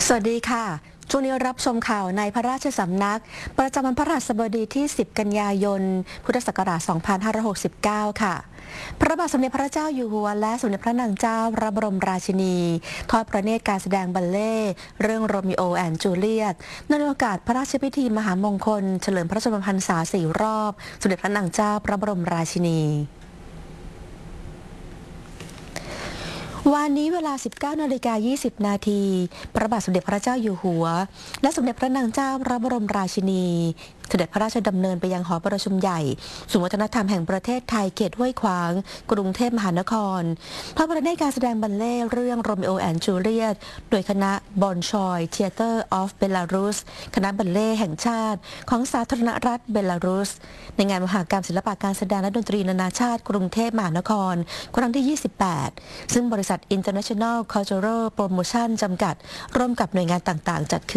สวัสดีค่ะช่วงนี้รับชมข่าวในพระราชสำนักประจำวันพฤหัสบดีที่ 10 กันยายน พุทธศักราช 2569 ค่ะ พระบาทสมเด็จพระเจ้าอยู่หัวและสมเด็จพระนางเจ้าพระบรมราชินีทอดพระเนตรการแสดงบัลเล่ต์เรื่องโรมิโอแอนด์จูเลียตในโอกาสพระราชพิธีมหามงคลเฉลิมพระชนมพรรษา 4 รอบสมเด็จพระนางเจ้าพระบรมราชินีวันนี้เวลา 19:20 นาทีพระบาทสมเด็จพระเจ้าอยู่หัวและสมเด็จพระนางเจ้าพระบรมราชินีเสด็จพระราชดำเนินไปยังหอประชุมใหญ่ศูนย์วัฒนธรรมแห่งประเทศไทยเขตห้วยขวางกรุงเทพมหานครพระประเนตรการแสดงบัลเล่ต์เรื่องโรมิโอแอนด์จูเลียตโดยคณะบอนชอยเธียเตอร์ออฟเบลารุสคณะบัลเล่ต์แห่งชาติของสาธารณรัฐเบลารุสในงานมหกรรมศิลปะการแสดงและดนตรีนานาชาติกรุงเทพมหานครครั้งที่ 28 ซึ่งบริษัท International Cultural Promotion จำกัดร่วมกับหน่วยงานต่างๆจัดขึ้น